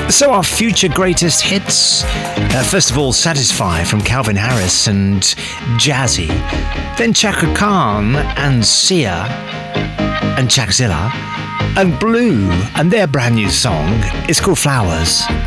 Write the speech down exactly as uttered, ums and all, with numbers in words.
So our future greatest hits. Uh, first of all, Satisfy from Calvin Harris and Jazzy. Then Chaka Khan and Sia and Chakzilla and Blue and their brand new song is called Flowers.